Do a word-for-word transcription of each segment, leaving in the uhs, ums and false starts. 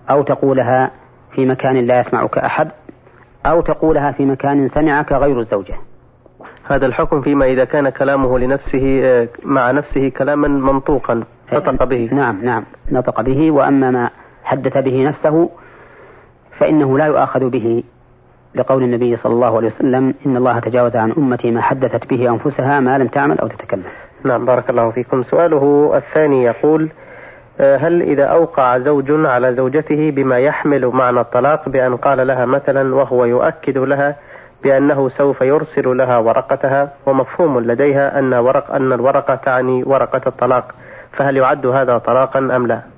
أو تقولها في مكان لا يسمعك أحد، أو تقولها في مكان سمعك غير الزوجة. هذا الحكم فيما إذا كان كلامه لنفسه مع نفسه كلاما منطوقا نطق به. نعم نعم نطق به. وأما ما حدث به نفسه فإنه لا يؤاخذ به، لقول النبي صلى الله عليه وسلم: إن الله تجاوز عن أمتي ما حدثت به أنفسها ما لم تعمل أو تتكلم. نعم بارك الله فيكم. سؤاله الثاني يقول: هل إذا أوقع زوج على زوجته بما يحمل معنى الطلاق بأن قال لها مثلا وهو يؤكد لها بأنه سوف يرسل لها ورقتها، ومفهوم لديها أن ورق أن الورقة تعني ورقة الطلاق، فهل يعد هذا طلاقا أم لا؟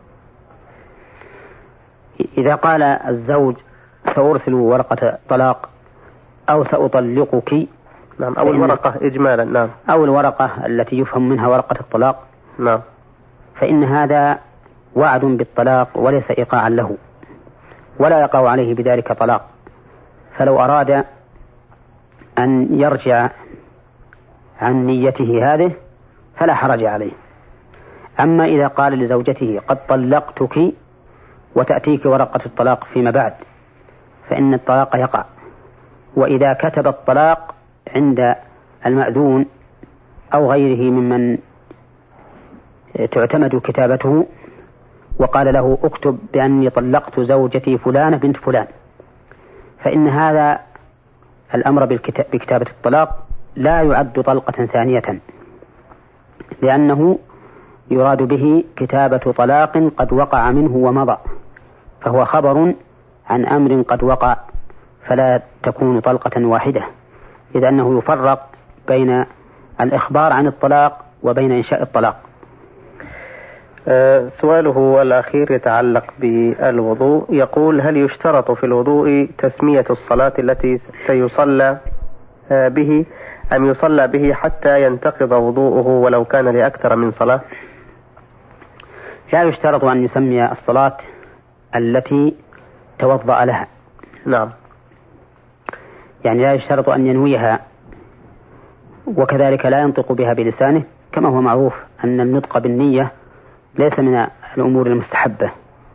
إذا قال الزوج سأرسل ورقة طلاق أو سأطلقك، نعم، أو الورقة إجمالا، نعم، أو الورقة التي يفهم منها ورقة الطلاق، نعم، فإن هذا وعد بالطلاق وليس إيقاعا له، ولا يقع عليه بذلك طلاق. فلو أراد أن يرجع عن نيته هذه فلا حرج عليه. أما إذا قال لزوجته قد طلقتك وتأتيك ورقة الطلاق فيما بعد فإن الطلاق يقع. وإذا كتب الطلاق عند المأذون أو غيره ممن تعتمد كتابته وقال له اكتب بأني طلقت زوجتي فلانة بنت فلان، فإن هذا الأمر بكتابة الطلاق لا يعد طلقة ثانية، لأنه يراد به كتابة طلاق قد وقع منه ومضى، فهو خبر عن أمر قد وقع، فلا تكون طلقة واحدة، إذ أنه يفرق بين الإخبار عن الطلاق وبين إنشاء الطلاق. أه سؤاله الأخير يتعلق بالوضوء، يقول: هل يشترط في الوضوء تسمية الصلاة التي سيصلى به أم يصلى به حتى ينتقض وضوءه ولو كان لأكثر من صلاة؟ لا يشترط أن يسمي الصلاة التي توضأ لها، نعم، يعني لا يشترط أن ينويها، وكذلك لا ينطق بها بلسانه، كما هو معروف أن النطق بالنية ليس من الأمور المستحبة.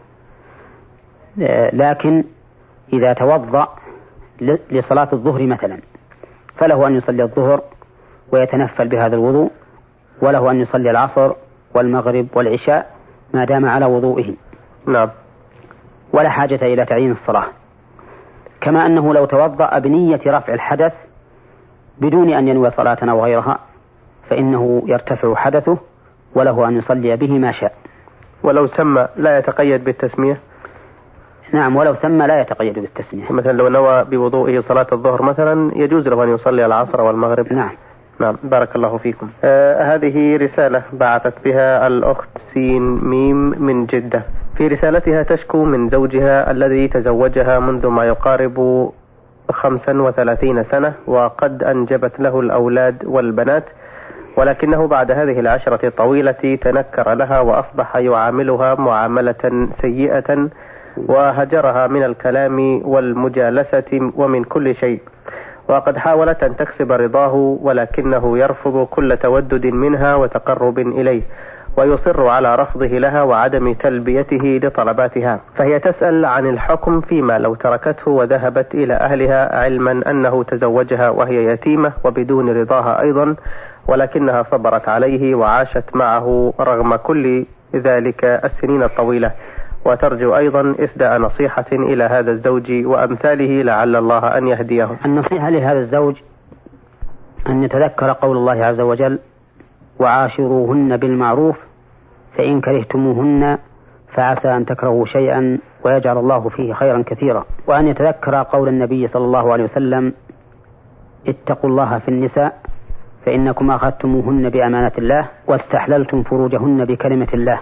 لكن إذا توضأ لصلاة الظهر مثلا فله أن يصلي الظهر ويتنفل بهذا الوضوء، وله أن يصلي العصر والمغرب والعشاء ما دام على وضوئه، نعم، ولا حاجة إلى تعيين الصلاة. كما أنه لو توضأ بنية رفع الحدث بدون أن ينوي صلاة أو غيرها فإنه يرتفع حدثه وله أن يصلي به ما شاء. ولو سمى لا يتقيد بالتسمية؟ نعم، ولو سمى لا يتقيد بالتسمية. مثلا لو نوى بوضوئه صلاة الظهر مثلا يجوز له أن يصلي العصر والمغرب. نعم نعم بارك الله فيكم. آه هذه رسالة بعثت بها الأخت سين ميم من جدة. في رسالتها تشكو من زوجها الذي تزوجها منذ ما يقارب خمسا وثلاثين سنة، وقد أنجبت له الأولاد والبنات، ولكنه بعد هذه العشرة الطويلة تنكر لها وأصبح يعاملها معاملة سيئة، وهجرها من الكلام والمجالسة ومن كل شيء، وقد حاولت أن تكسب رضاه ولكنه يرفض كل تودد منها وتقرب إليه، ويصر على رفضه لها وعدم تلبيته لطلباتها. فهي تسأل عن الحكم فيما لو تركته وذهبت إلى أهلها، علما أنه تزوجها وهي يتيمة وبدون رضاها أيضا، ولكنها صبرت عليه وعاشت معه رغم كل ذلك السنين الطويلة، وترجو أيضا إسداء نصيحة إلى هذا الزوج وأمثاله لعل الله أن يهديهم. النصيحة لهذا الزوج أن يتذكر قول الله عز وجل: وعاشروهن بالمعروف فإن كرهتموهن فعسى أن تكرهوا شيئا ويجعل الله فيه خيرا كثيرا. وأن يتذكر قول النبي صلى الله عليه وسلم: اتقوا الله في النساء فإنكم أخذتموهن بأمانة الله واستحللتم فروجهن بكلمة الله.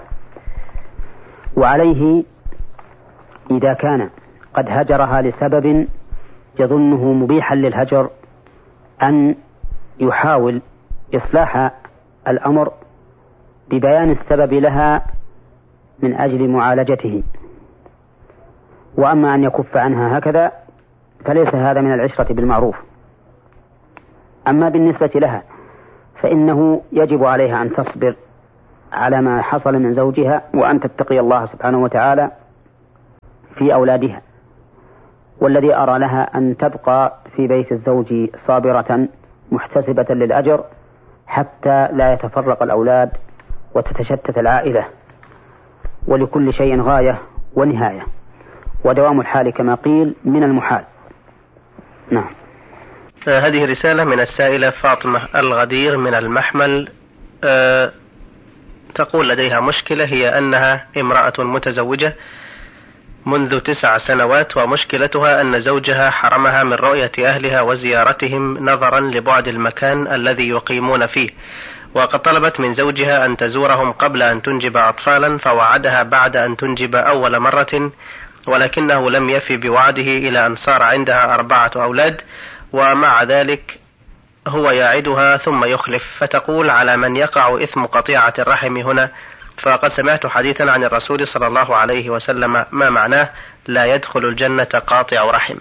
وعليه إذا كان قد هجرها لسبب يظنه مبيحا للهجر أن يحاول إصلاح الأمر ببيان السبب لها من أجل معالجته، وأما أن يكف عنها هكذا فليس هذا من العشرة بالمعروف. أما بالنسبة لها فإنه يجب عليها أن تصبر على ما حصل من زوجها، وأن تتقي الله سبحانه وتعالى في أولادها، والذي أرى لها أن تبقى في بيت الزوج صابرة محتسبة للأجر حتى لا يتفرق الأولاد وتتشتت العائلة، ولكل شيء غاية ونهاية، ودوام الحال كما قيل من المحال. نعم. هذه رسالة من السائلة فاطمة الغدير من المحمل. أه تقول لديها مشكلة، هي أنها امرأة متزوجة منذ تسع سنوات، ومشكلتها أن زوجها حرمها من رؤية أهلها وزيارتهم نظرا لبعد المكان الذي يقيمون فيه، وقد طلبت من زوجها أن تزورهم قبل أن تنجب أطفالا، فوعدها بعد أن تنجب أول مرة، ولكنه لم يفي بوعده إلى أن صار عندها أربعة أولاد، ومع ذلك هو يعدها ثم يخلف. فتقول: على من يقع إثم قطيعة الرحم هنا؟ فقد سمعت حديثا عن الرسول صلى الله عليه وسلم ما معناه: لا يدخل الجنة قاطع رحم.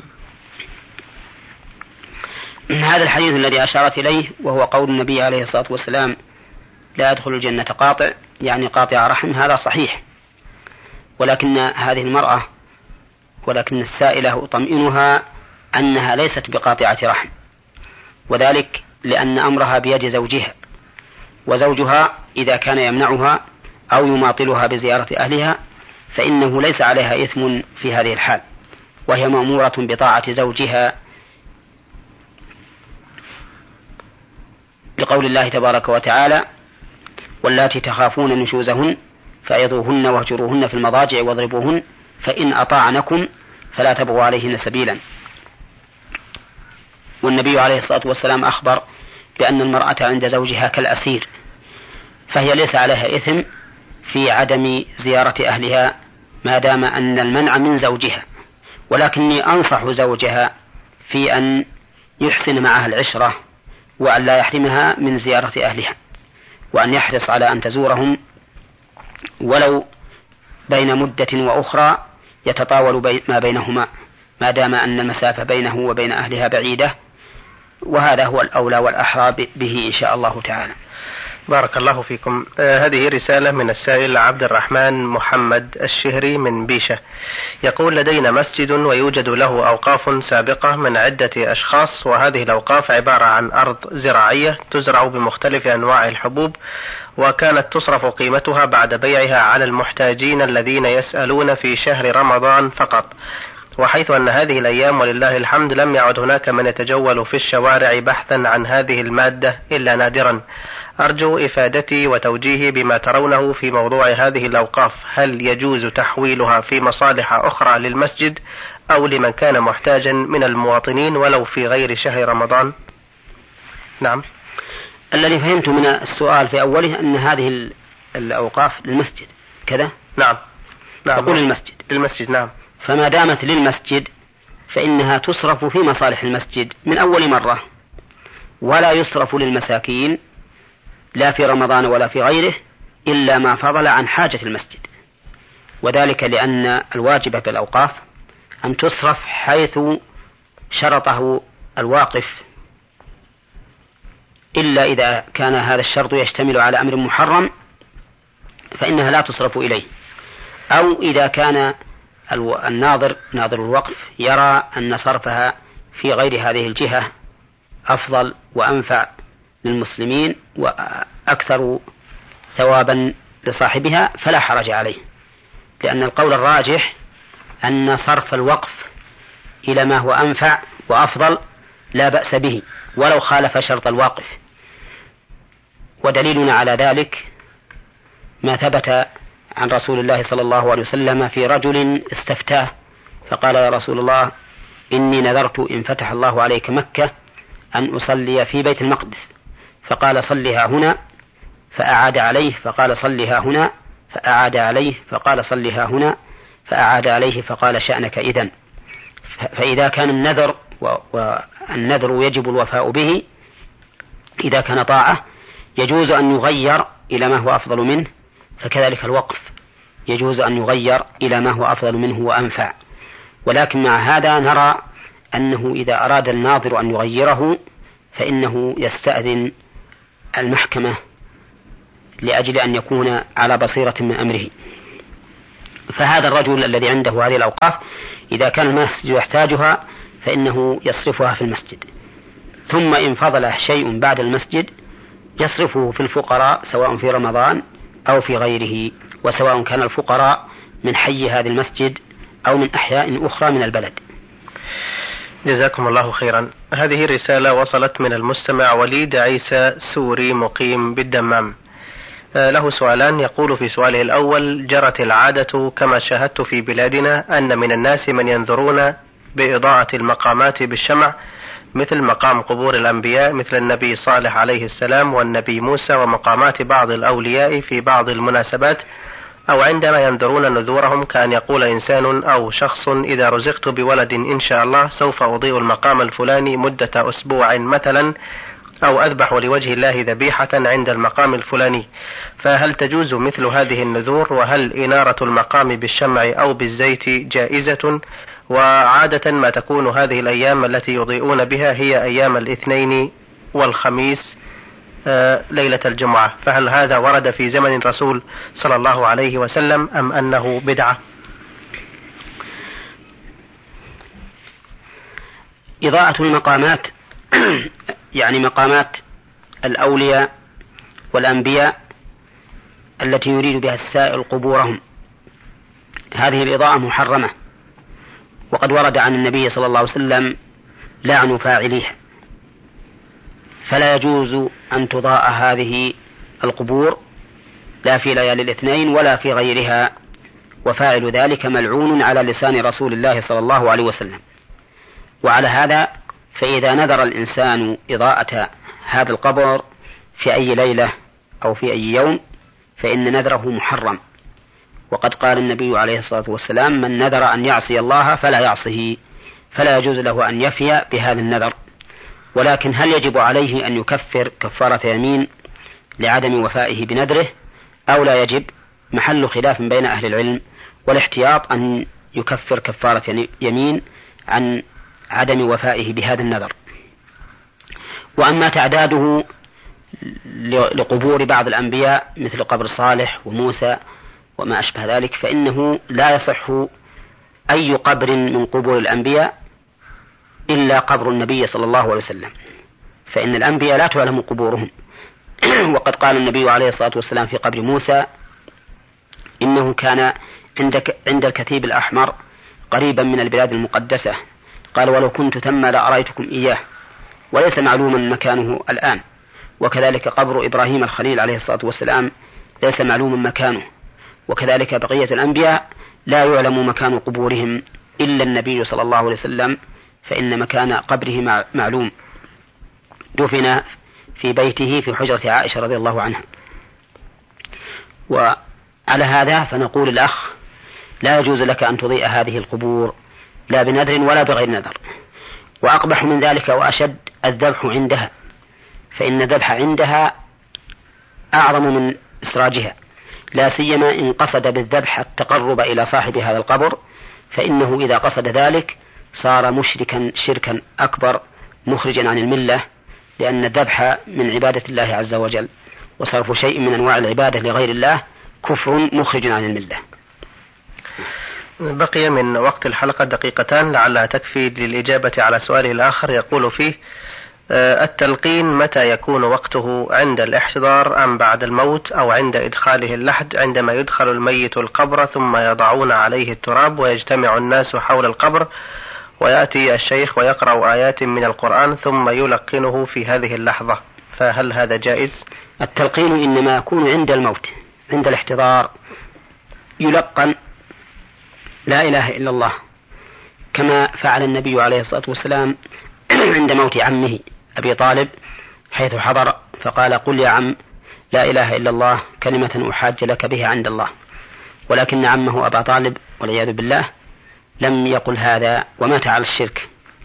هذا الحديث الذي أشارت إليه وهو قول النبي عليه الصلاة والسلام: لا يدخل الجنة قاطع، يعني قاطع رحم، هذا صحيح، ولكن هذه المرأة ولكن السائلة أطمئنها أنها ليست بقاطعة رحم، وذلك لأن أمرها بيد زوجها، وزوجها إذا كان يمنعها أو يماطلها بزيارة أهلها فإنه ليس عليها إثم في هذه الحال، وهي مأمورة بطاعة زوجها لقول الله تبارك وتعالى: واللاتي تخافون نشوزهن فعظوهن واهجروهن في المضاجع واضربوهن فإن أطاعنكم فلا تبغوا عليهن سبيلا. والنبي عليه الصلاة والسلام أخبر بأن المرأة عند زوجها كالأسير، فهي ليس عليها إثم في عدم زيارة أهلها ما دام أن المنع من زوجها، ولكني أنصح زوجها في أن يحسن معها العشرة وأن لا يحرمها من زيارة أهلها، وأن يحرص على أن تزورهم ولو بين مدة وأخرى يتطاول ما بينهما ما دام أن المسافة بينه وبين أهلها بعيدة، وهذا هو الأولى والأحرى به إن شاء الله تعالى. بارك الله فيكم. آه هذه رسالة من السائل عبد الرحمن محمد الشهري من بيشة، يقول: لدينا مسجد ويوجد له أوقاف سابقة من عدة أشخاص، وهذه الأوقاف عبارة عن أرض زراعية تزرع بمختلف أنواع الحبوب، وكانت تصرف قيمتها بعد بيعها على المحتاجين الذين يسألون في شهر رمضان فقط، وحيث أن هذه الأيام ولله الحمد لم يعد هناك من يتجول في الشوارع بحثا عن هذه المادة إلا نادرا. أرجو إفادتي وتوجيهي بما ترونه في موضوع هذه الأوقاف، هل يجوز تحويلها في مصالح أخرى للمسجد أو لمن كان محتاجا من المواطنين ولو في غير شهر رمضان؟ نعم. الذي فهمت من السؤال في أوله أن هذه الأوقاف للمسجد كذا؟ نعم. نعم. تقول المسجد. للمسجد نعم. فما دامت للمسجد فإنها تصرف في مصالح المسجد من أول مرة، ولا يصرف للمساكين لا في رمضان ولا في غيره إلا ما فضل عن حاجة المسجد، وذلك لأن الواجب في الأوقاف أن تصرف حيث شرطه الواقف، إلا إذا كان هذا الشرط يشتمل على أمر محرم فإنها لا تصرف إليه، أو إذا كان الناظر ناظر الوقف يرى أن صرفها في غير هذه الجهة أفضل وأنفع للمسلمين وأكثر ثوابا لصاحبها فلا حرج عليه، لأن القول الراجح أن صرف الوقف إلى ما هو أنفع وأفضل لا بأس به ولو خالف شرط الواقف. ودليلنا على ذلك ما ثبت عن رسول الله صلى الله عليه وسلم في رجل استفتاه فقال: يا رسول الله، إني نذرت إن فتح الله عليك مكة أن أصلي في بيت المقدس، فقال: صلها هنا، فأعاد عليه، فقال: صلها هنا، فأعاد عليه، فقال: صلها هنا، فأعاد عليه، فقال: شأنك إذن. فإذا كان النذر والنذر يجب الوفاء به إذا كان طاعة يجوز أن يغير إلى ما هو أفضل منه، فكذلك الوقف يجوز أن يغير إلى ما هو أفضل منه وأنفع. ولكن مع هذا نرى أنه إذا أراد الناظر أن يغيره فإنه يستأذن المحكمة لأجل أن يكون على بصيرة من أمره. فهذا الرجل الذي عنده هذه الأوقاف إذا كان المسجد يحتاجها فإنه يصرفها في المسجد، ثم إن فضل شيء بعد المسجد يصرفه في الفقراء سواء في رمضان أو في غيره، وسواء كان الفقراء من حي هذا المسجد أو من أحياء أخرى من البلد. جزاكم الله خيرا. هذه رسالة وصلت من المستمع وليد عيسى سوري مقيم بالدمام. له سؤالان. يقول في سؤاله الأول: جرت العادة كما شاهدت في بلادنا أن من الناس من ينذرون بإضاءة المقامات بالشمع، مثل مقام قبور الأنبياء مثل النبي صالح عليه السلام والنبي موسى، ومقامات بعض الأولياء في بعض المناسبات، أو عندما ينذرون نذورهم كأن يقول إنسان أو شخص: إذا رزقت بولد إن شاء الله سوف أضيء المقام الفلاني مدة أسبوع مثلا، أو أذبح لوجه الله ذبيحة عند المقام الفلاني. فهل تجوز مثل هذه النذور؟ وهل إنارة المقام بالشمع أو بالزيت جائزة؟ وعادة ما تكون هذه الأيام التي يضيئون بها هي أيام الاثنين والخميس آه ليلة الجمعة، فهل هذا ورد في زمن الرسول صلى الله عليه وسلم أم أنه بدعة؟ إضاءة المقامات يعني مقامات الأولياء والأنبياء التي يريد بها السائل قبورهم، هذه الإضاءة محرمة، وقد ورد عن النبي صلى الله عليه وسلم لعن فاعليها، فلا يجوز أن تضاء هذه القبور لا في ليالي الاثنين ولا في غيرها، وفاعل ذلك ملعون على لسان رسول الله صلى الله عليه وسلم. وعلى هذا فإذا نذر الإنسان إضاءة هذا القبر في أي ليلة أو في أي يوم فإن نذره محرم، وقد قال النبي عليه الصلاة والسلام: من نذر أن يعصي الله فلا يعصه، فلا يجوز له أن يفي بهذا النذر. ولكن هل يجب عليه أن يكفر كفارة يمين لعدم وفائه بنذره أو لا يجب؟ محل خلاف بين أهل العلم، والاحتياط أن يكفر كفارة يمين عن عدم وفائه بهذا النذر. وأما تعداده لقبور بعض الأنبياء مثل قبر صالح وموسى وما أشبه ذلك فإنه لا يصح أي قبر من قبور الأنبياء إلا قبر النبي صلى الله عليه وسلم، فإن الأنبياء لا تعلم قبورهم. وقد قال النبي عليه الصلاة والسلام في قبر موسى: إنه كان عند عند الكثيب الأحمر قريبا من البلاد المقدسة، قال: ولو كنت ثم لأرأيتكم إياه، وليس معلوما مكانه الآن. وكذلك قبر إبراهيم الخليل عليه الصلاة والسلام ليس معلوما مكانه، وكذلك بقية الأنبياء لا يعلم مكان قبورهم إلا النبي صلى الله عليه وسلم، فإن مكان قبره معلوم، دفن في بيته في حجرة عائشة رضي الله عنها. وعلى هذا فنقول الأخ: لا يجوز لك أن تضيء هذه القبور لا بنذر ولا بغير نذر. وأقبح من ذلك وأشد الذبح عندها، فإن الذبح عندها أعظم من إسراجها، لا سيما إن قصد بالذبح التقرب إلى صاحب هذا القبر، فإنه إذا قصد ذلك صار مشركا شركا أكبر مخرجا عن الملة، لأن الذبح من عبادة الله عز وجل، وصرف شيء من أنواع العبادة لغير الله كفر مخرج عن الملة. بقي من وقت الحلقة دقيقتان لعلها تكفي للإجابة على سؤاله الآخر. يقول فيه: التلقين متى يكون وقته؟ عند الاحتضار أم بعد الموت أو عند إدخاله اللحد، عندما يدخل الميت القبر ثم يضعون عليه التراب ويجتمع الناس حول القبر ويأتي الشيخ ويقرأ آيات من القرآن ثم يلقنه في هذه اللحظة، فهل هذا جائز؟ التلقين إنما يكون عند الموت، عند الاحتضار يلقن لا إله إلا الله، كما فعل النبي عليه الصلاة والسلام عند موت عمه أبي طالب حيث حضر فقال: قل يا عم لا إله إلا الله كلمة أحاج لك بها عند الله. ولكن عمه أبا طالب والعياذ بالله لم يقل هذا ومات على الشرك.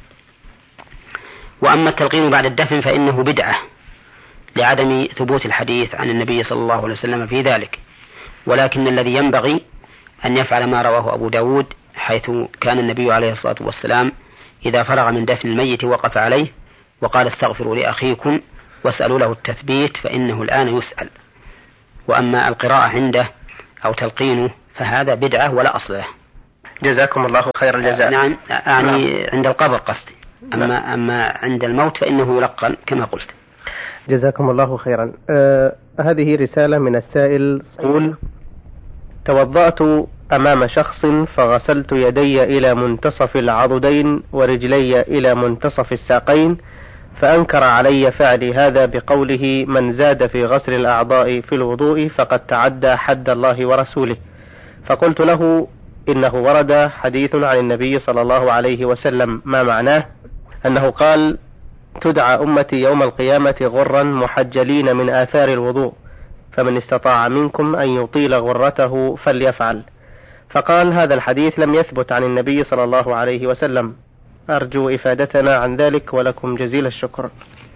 وأما التلقين بعد الدفن فإنه بدعة لعدم ثبوت الحديث عن النبي صلى الله عليه وسلم في ذلك، ولكن الذي ينبغي أن يفعل ما رواه أبو داود، حيث كان النبي عليه الصلاة والسلام إذا فرغ من دفن الميت وقف عليه وقال: استغفروا لأخيكم واسألوا له التثبيت فإنه الآن يسأل. وأما القراءة عنده أو تلقينه فهذا بدعة ولا أصل له. جزاكم الله خير الجزاء. نعم يعني عند القبر قصدي، أما, أما عند الموت فإنه يلقن كما قلت. جزاكم الله خيرا. آه هذه رسالة من السائل يقول: توضأت أمام شخص فغسلت يدي إلى منتصف العضدين ورجلي إلى منتصف الساقين، فأنكر علي فعلي هذا بقوله: من زاد في غسل الأعضاء في الوضوء فقد تعدى حد الله ورسوله. فقلت له: إنه ورد حديث عن النبي صلى الله عليه وسلم ما معناه أنه قال: تدعى أمتي يوم القيامة غرا محجلين من آثار الوضوء، فمن استطاع منكم أن يطيل غرته فليفعل. فقال: هذا الحديث لم يثبت عن النبي صلى الله عليه وسلم، أرجو إفادتنا عن ذلك ولكم جزيل الشكر.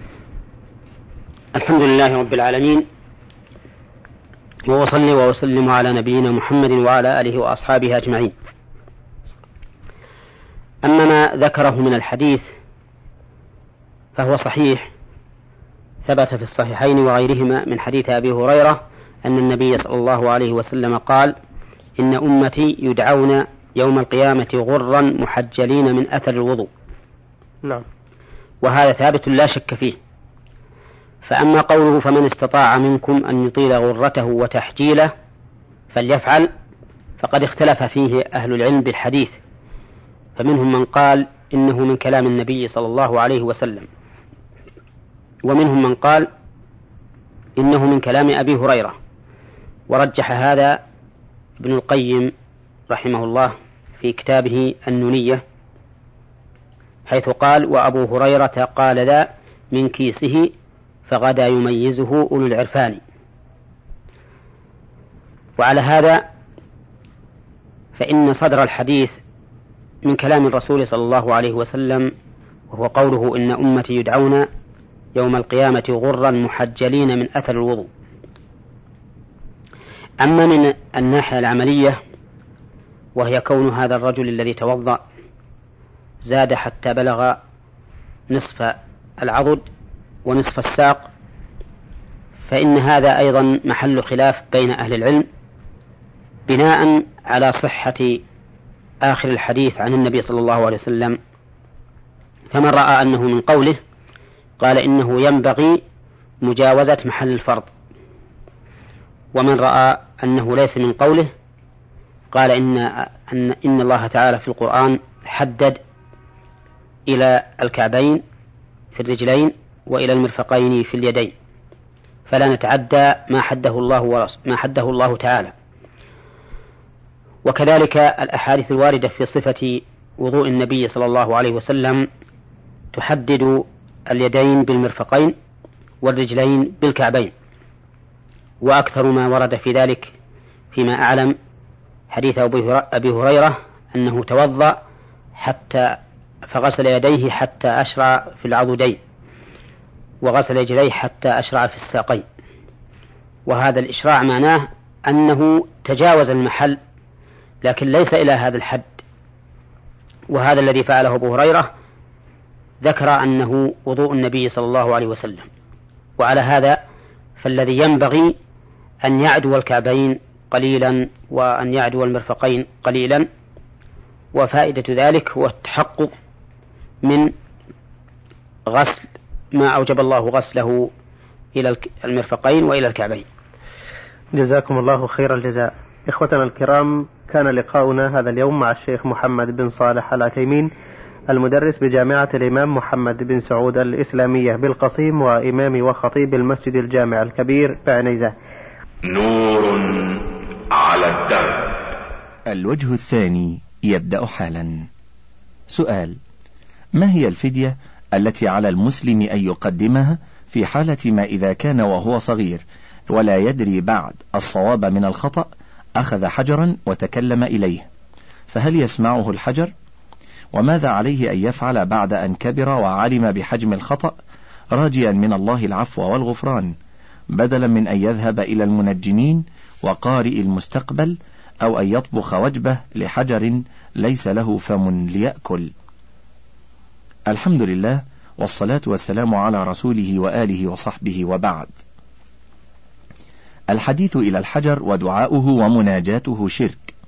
الحمد لله رب العالمين، وأصلي وأسلم على نبينا محمد وعلى آله وأصحابه أجمعين. أما ما ذكره من الحديث فهو صحيح، ثبت في الصحيحين وغيرهما من حديث أبي هريرة أن النبي صلى الله عليه وسلم قال: إن أمتي يدعون يوم القيامة غرا محجلين من أثر الوضوء. نعم. وهذا ثابت لا شك فيه. فأما قوله: فمن استطاع منكم أن يطيل غرته وتحجيله فليفعل، فقد اختلف فيه أهل العلم بالحديث، فمنهم من قال إنه من كلام النبي صلى الله عليه وسلم، ومنهم من قال إنه من كلام أبي هريرة. ورجح هذا ابن القيم رحمه الله في كتابه النونية، حيث قال: وأبو هريرة قال ذا من كيسه فغدا يميزه أولو العرفان. وعلى هذا فإن صدر الحديث من كلام الرسول صلى الله عليه وسلم، وهو قوله: إن أمتي يدعون يوم القيامة غرا محجلين من أثر الوضوء. أما من الناحية العملية، وهي كون هذا الرجل الذي توضأ زاد حتى بلغ نصف العضد ونصف الساق، فإن هذا أيضا محل خلاف بين أهل العلم، بناء على صحة آخر الحديث عن النبي صلى الله عليه وسلم. فمن رأى أنه من قوله قال إنه ينبغي مجاوزة محل الفرض، ومن رأى أنه ليس من قوله قال إن, أن, إن الله تعالى في القرآن حدد إلى الكعبين في الرجلين وإلى المرفقين في اليدين، فلا نتعدى ما حده الله ورسول ما حده الله تعالى. وكذلك الأحاديث الواردة في صفة وضوء النبي صلى الله عليه وسلم تحدد اليدين بالمرفقين والرجلين بالكعبين، وأكثر ما ورد في ذلك فيما أعلم حديث أبي هريرة أنه توضأ حتى فغسل يديه حتى أشرع في العضدين، وغسل رجليه حتى أشرع في الساقين. وهذا الإشراع معناه أنه تجاوز المحل، لكن ليس إلى هذا الحد. وهذا الذي فعله أبو هريرة ذكر أنه وضوء النبي صلى الله عليه وسلم. وعلى هذا فالذي ينبغي أن يعدو الكعبين قليلا وأن يعدو المرفقين قليلا، وفائدة ذلك هو التحقق من غسل ما أوجب الله غسله إلى المرفقين وإلى الكعبين. جزاكم الله خير الجزاء. إخوتنا الكرام، كان لقاؤنا هذا اليوم مع الشيخ محمد بن صالح العثيمين، المدرس بجامعة الإمام محمد بن سعود الإسلامية بالقصيم، وإمام وخطيب المسجد الجامع الكبير بعنيزة. نور على الدرب. الوجه الثاني يبدأ حالا. سؤال: ما هي الفدية التي على المسلم أن يقدمها في حالة ما إذا كان وهو صغير ولا يدري بعد الصواب من الخطأ أخذ حجرا وتكلم إليه، فهل يسمعه الحجر؟ وماذا عليه أن يفعل بعد أن كبر وعلم بحجم الخطأ، راجيا من الله العفو والغفران، بدلا من أن يذهب إلى المنجمين وقارئ المستقبل، أو أن يطبخ وجبة لحجر ليس له فم ليأكل؟ الحمد لله، والصلاة والسلام على رسوله وآله وصحبه، وبعد. الحديث إلى الحجر ودعاؤه ومناجاته شرك،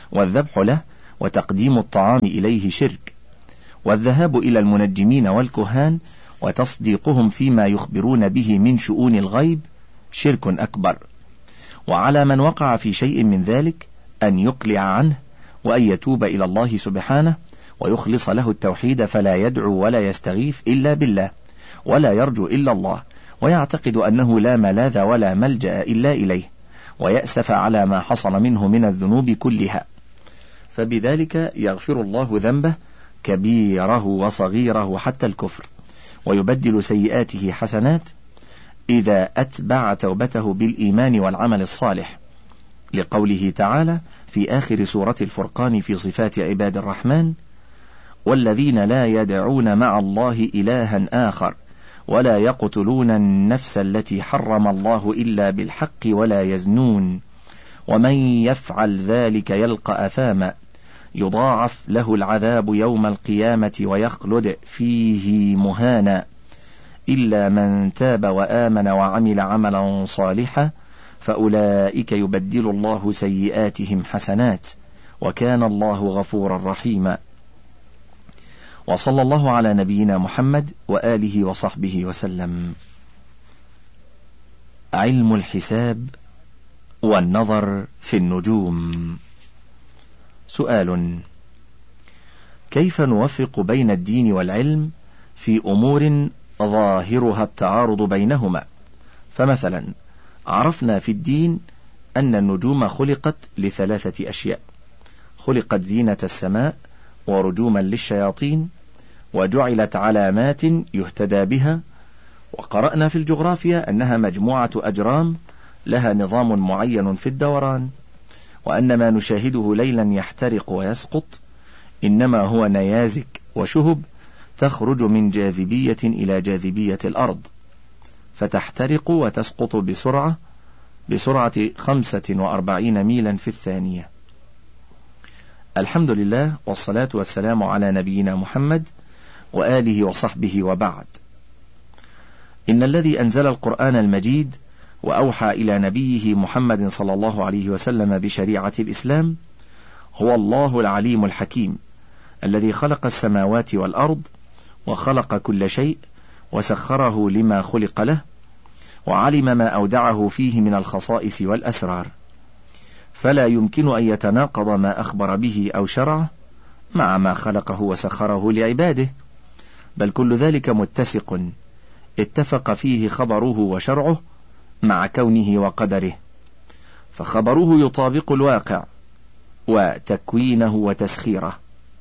والذبح له وتقديم الطعام إليه شرك، والذهاب إلى المنجمين والكهان وتصديقهم فيما يخبرون به من شؤون الغيب شرك أكبر. وعلى من وقع في شيء من ذلك أن يقلع عنه وأن يتوب إلى الله سبحانه ويخلص له التوحيد، فلا يدعو ولا يستغيث إلا بالله ولا يرجو إلا الله، ويعتقد أنه لا ملاذ ولا ملجأ إلا إليه، ويأسف على ما حصل منه من الذنوب كلها، فبذلك يغفر الله ذنبه كبيره وصغيره حتى الكفر، ويبدل سيئاته حسنات إذا أتبع توبته بالإيمان والعمل الصالح، لقوله تعالى في آخر سورة الفرقان في صفات عباد الرحمن: والذين لا يدعون مع الله إلها آخر ولا يقتلون النفس التي حرم الله إلا بالحق ولا يزنون ومن يفعل ذلك يلقى أثاما يضاعف له العذاب يوم القيامة ويخلد فيه مهانا إلا من تاب وآمن وعمل عملا صالحا فأولئك يبدل الله سيئاتهم حسنات وكان الله غفورا رحيما. وصلى الله على نبينا محمد وآله وصحبه وسلم. علم الحساب والنظر في النجوم. سؤال: كيف نوفق بين الدين والعلم في أمور ظاهرها التعارض بينهما؟ فمثلا عرفنا في الدين أن النجوم خلقت لثلاثة أشياء: خلقت زينة السماء ورجوما للشياطين وجعلت علامات يهتدى بها. وقرأنا في الجغرافيا أنها مجموعة أجرام لها نظام معين في الدوران، وأن ما نشاهده ليلا يحترق ويسقط إنما هو نيازك وشهب تخرج من جاذبية إلى جاذبية الأرض فتحترق وتسقط بسرعة بسرعة خمسة وأربعين ميلا في الثانية. الحمد لله، والصلاة والسلام على نبينا محمد وآله وصحبه، وبعد. إن الذي أنزل القرآن المجيد وأوحى إلى نبيه محمد صلى الله عليه وسلم بشريعة الإسلام هو الله العليم الحكيم، الذي خلق السماوات والأرض وخلق كل شيء وسخره لما خلق له، وعلم ما أودعه فيه من الخصائص والأسرار، فلا يمكن أن يتناقض ما أخبر به أو شرعه مع ما خلقه وسخره لعباده، بل كل ذلك متسق اتفق فيه خبره وشرعه مع كونه وقدره، فخبره يطابق الواقع وتكوينه وتسخيره،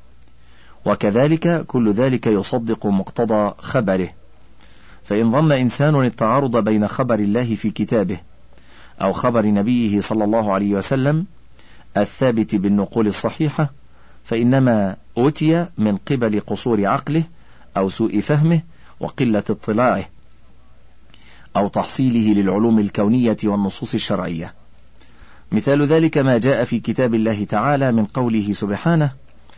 وكذلك كل ذلك يصدق مقتضى خبره. فإن ظن إنسان التعارض بين خبر الله في كتابه أو خبر نبيه صلى الله عليه وسلم الثابت بالنقول الصحيحة فإنما أوتي من قبل قصور عقله أو سوء فهمه وقلة اطلاعه أو تحصيله للعلوم الكونية والنصوص الشرعية. مثال ذلك ما جاء في كتاب الله تعالى من قوله سبحانه: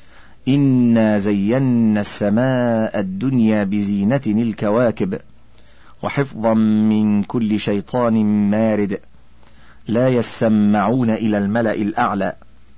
إنا زينا السماء الدنيا بزينة الكواكب وحفظا من كل شيطان مارد لا يسمعون إلى الملأ الأعلى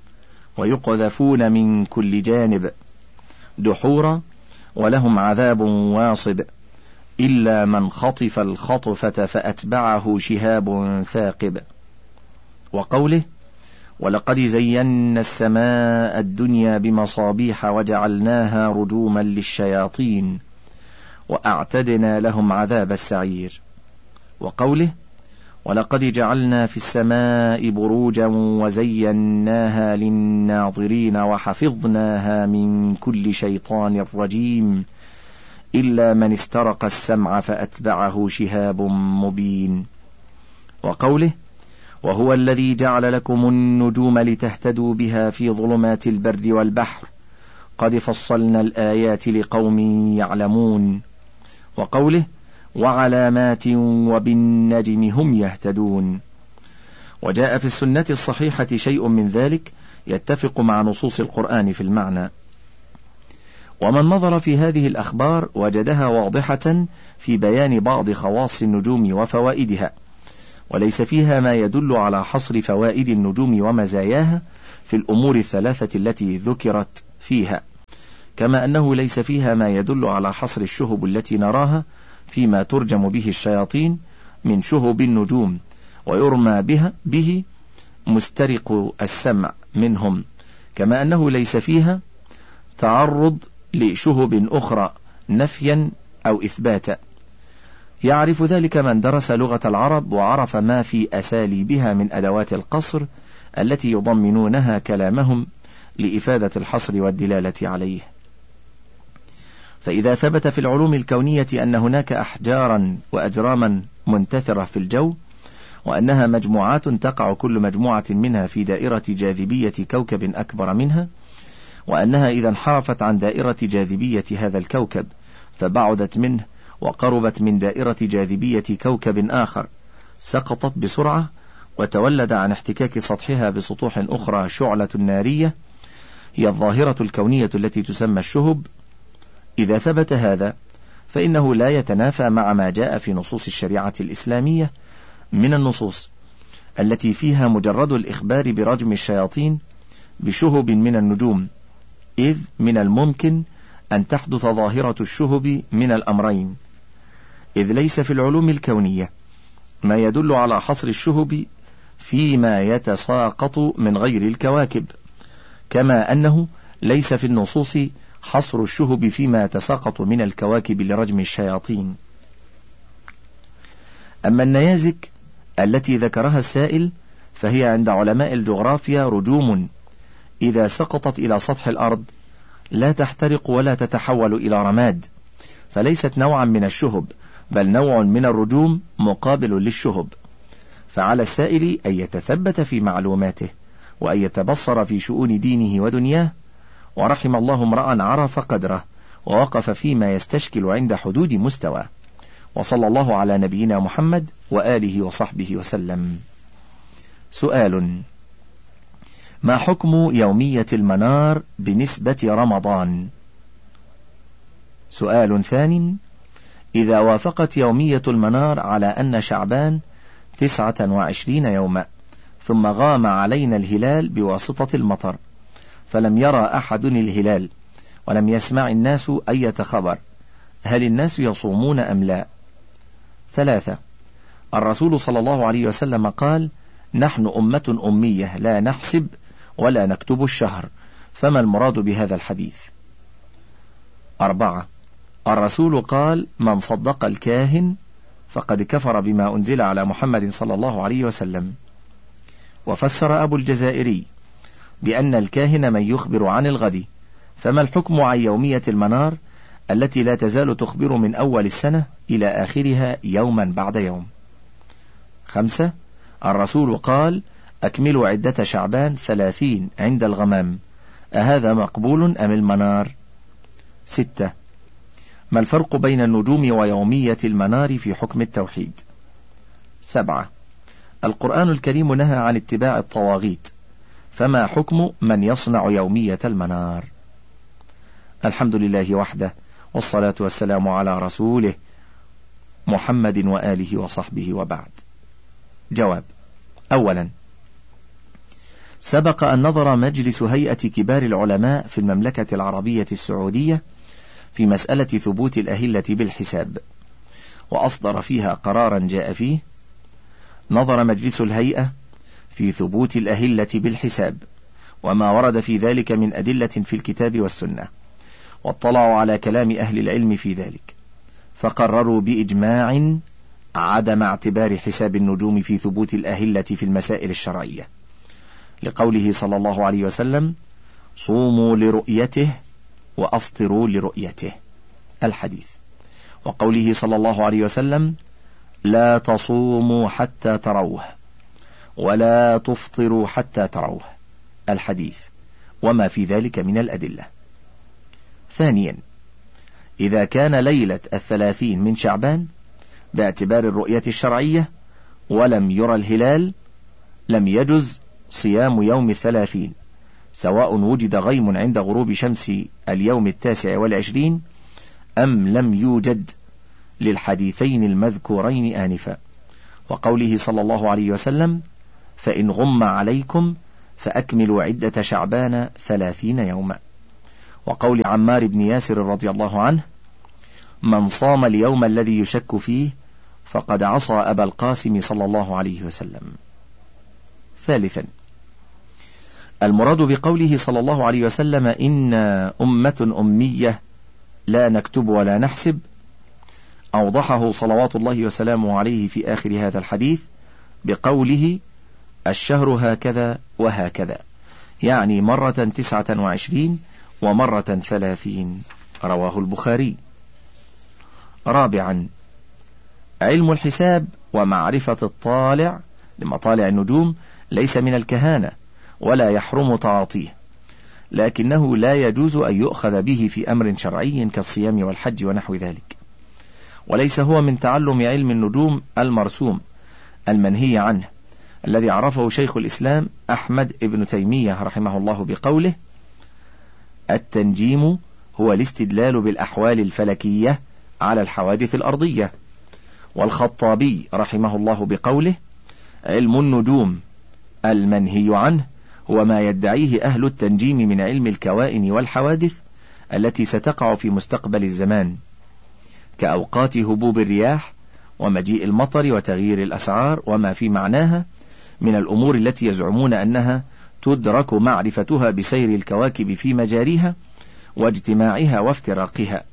ويقذفون من كل جانب دحورا ولهم عذاب واصب إلا من خطف الخطفة فأتبعه شهاب ثاقب. وقوله: ولقد زينا السماء الدنيا بمصابيح وجعلناها رجوما للشياطين وأعتدنا لهم عذاب السعير. وقوله: ولقد جعلنا في السماء بروجا وزيناها للناظرين وحفظناها من كل شيطان رجيم إلا من استرق السمع فأتبعه شهاب مبين. وقوله: وهو الذي جعل لكم النجوم لتهتدوا بها في ظلمات البر والبحر قد فصلنا الآيات لقوم يعلمون. وقوله: وعلامات وبالنجم هم يهتدون. وجاء في السنة الصحيحة شيء من ذلك يتفق مع نصوص القرآن في المعنى. ومن نظر في هذه الأخبار وجدها واضحة في بيان بعض خواص النجوم وفوائدها، وليس فيها ما يدل على حصر فوائد النجوم ومزاياها في الأمور الثلاثة التي ذكرت فيها، كما أنه ليس فيها ما يدل على حصر الشهب التي نراها فيما ترجم به الشياطين من شهب النجوم ويرمى بها به مسترق السمع منهم، كما أنه ليس فيها تعرض لشهب أخرى نفيا أو إثباتا. يعرف ذلك من درس لغة العرب وعرف ما في أساليبها من أدوات القصر التي يضمنونها كلامهم لإفادة الحصر والدلالة عليه. فإذا ثبت في العلوم الكونية أن هناك أحجارا وأجراما منتثرة في الجو، وأنها مجموعات تقع كل مجموعة منها في دائرة جاذبية كوكب أكبر منها، وأنها إذا انحرفت عن دائرة جاذبية هذا الكوكب فبعدت منه وقربت من دائرة جاذبية كوكب آخر، سقطت بسرعة وتولد عن احتكاك سطحها بسطوح أخرى شعلة نارية، هي الظاهرة الكونية التي تسمى الشهب. إذا ثبت هذا فإنه لا يتنافى مع ما جاء في نصوص الشريعة الإسلامية من النصوص التي فيها مجرد الإخبار برجم الشياطين بشهب من النجوم، إذ من الممكن أن تحدث ظاهرة الشهب من الأمرين، إذ ليس في العلوم الكونية ما يدل على حصر الشهب فيما يتساقط من غير الكواكب، كما أنه ليس في النصوص حصر الشهب فيما يتساقط من الكواكب لرجم الشياطين. أما النيازك التي ذكرها السائل فهي عند علماء الجغرافيا رجوم إذا سقطت إلى سطح الأرض لا تحترق ولا تتحول إلى رماد، فليست نوعا من الشهب بل نوع من الرجوم مقابل للشهب. فعلى السائل أن يتثبت في معلوماته وأن يتبصر في شؤون دينه ودنياه، ورحم الله امرأ عرف قدره ووقف فيما يستشكل عند حدود مستواه. وصلى الله على نبينا محمد وآله وصحبه وسلم. سؤال: ما حكم يومية المنار بنسبة رمضان؟ سؤال ثاني: إذا وافقت يومية المنار على أن شعبان تسعة وعشرين يوما ثم غام علينا الهلال بواسطة المطر فلم يرى أحد الهلال ولم يسمع الناس أي خبر، هل الناس يصومون أم لا؟ ثلاثة: الرسول صلى الله عليه وسلم قال: نحن أمة أمية لا نحسب ولا نكتب الشهر، فما المراد بهذا الحديث؟ أربعة: الرسول قال: من صدق الكاهن فقد كفر بما أنزل على محمد صلى الله عليه وسلم. وفسر أبو الجزائري بأن الكاهن من يخبر عن الغد، فما الحكم عن يومية المنار التي لا تزال تخبر من أول السنة إلى آخرها يوما بعد يوم؟ خمسة: الرسول قال: أكملوا عدة شعبان ثلاثين عند الغمام، أهذا مقبول أم المنار؟ ستة: ما الفرق بين النجوم ويومية المنار في حكم التوحيد؟ سبعة: القرآن الكريم نهى عن اتباع الطواغيت، فما حكم من يصنع يومية المنار؟ الحمد لله وحده، والصلاة والسلام على رسوله محمد وآله وصحبه وبعد. جواب: أولا، سبق أن نظر مجلس هيئة كبار العلماء في المملكة العربية السعودية في مسألة ثبوت الأهلة بالحساب، وأصدر فيها قرارا جاء فيه: نظر مجلس الهيئة في ثبوت الأهلة بالحساب وما ورد في ذلك من أدلة في الكتاب والسنة، واطلعوا على كلام أهل العلم في ذلك، فقرروا بإجماع عدم اعتبار حساب النجوم في ثبوت الأهلة في المسائل الشرعية، لقوله صلى الله عليه وسلم: صوموا لرؤيته وأفطروا لرؤيته، الحديث، وقوله صلى الله عليه وسلم: لا تصوموا حتى تروه ولا تفطروا حتى تروه، الحديث، وما في ذلك من الأدلة. ثانيا، إذا كان ليلة الثلاثين من شعبان باعتبار الرؤية الشرعية ولم يرى الهلال، لم يجز صيام يوم الثلاثين، سواء وجد غيم عند غروب شمس اليوم التاسع والعشرين أم لم يوجد، للحديثين المذكورين آنفا، وقوله صلى الله عليه وسلم: فإن غم عليكم فأكملوا عدة شعبان ثلاثين يوما. وقول عمار بن ياسر رضي الله عنه: من صام اليوم الذي يشك فيه فقد عصى أبا القاسم صلى الله عليه وسلم. ثالثا، المراد بقوله صلى الله عليه وسلم: إنا أمة أمية لا نكتب ولا نحسب، أوضحه صلوات الله وسلامه عليه في آخر هذا الحديث بقوله: الشهر هكذا وهكذا، يعني مرة تسعة وعشرين ومرة ثلاثين. رواه البخاري. رابعا، علم الحساب ومعرفة الطالع لمطالع النجوم ليس من الكهانة ولا يحرم تعاطيه، لكنه لا يجوز أن يؤخذ به في أمر شرعي كالصيام والحج ونحو ذلك، وليس هو من تعلم علم النجوم المرسوم المنهي عنه الذي عرفه شيخ الإسلام أحمد ابن تيمية رحمه الله بقوله: التنجيم هو الاستدلال بالأحوال الفلكية على الحوادث الأرضية. والخطابي رحمه الله بقوله: علم النجوم المنهي عنه هو ما يدعيه أهل التنجيم من علم الكوائن والحوادث التي ستقع في مستقبل الزمان، كأوقات هبوب الرياح ومجيء المطر وتغيير الأسعار وما في معناها من الأمور التي يزعمون أنها تدرك معرفتها بسير الكواكب في مجاريها واجتماعها وافتراقها.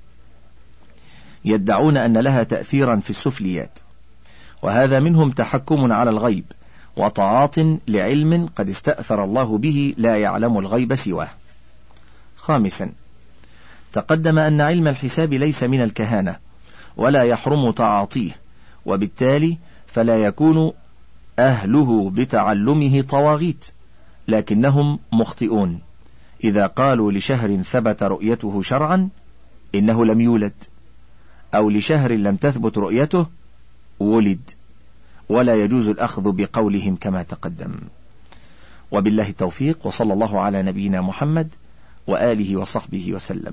يدعون أن لها تأثيرا في السفليات، وهذا منهم تحكم على الغيب وطاعات لعلم قد استأثر الله به لا يعلم الغيب سواه. خامسا، تقدم أن علم الحساب ليس من الكهانة ولا يحرم تعاطيه، وبالتالي فلا يكون أهله بتعلمه طواغيت، لكنهم مخطئون إذا قالوا لشهر ثبت رؤيته شرعا إنه لم يولد، أو لشهر لم تثبت رؤيته ولد، ولا يجوز الأخذ بقولهم كما تقدم. وبالله التوفيق، وصلى الله على نبينا محمد وآله وصحبه وسلم.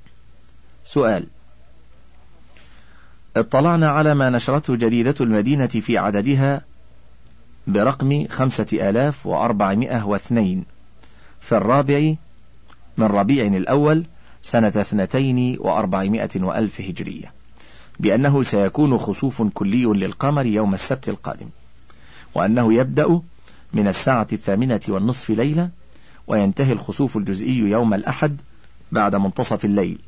سؤال: اطلعنا على ما نشرته جريدة المدينة في عددها برقم خمسة آلاف وأربعمائة واثنين في الرابع من ربيع الأول سنة اثنتين وأربعمائة وألف هجرية، بأنه سيكون خسوف كلي للقمر يوم السبت القادم، وأنه يبدأ من الساعة الثامنة والنصف ليلة، وينتهي الخسوف الجزئي يوم الأحد بعد منتصف الليل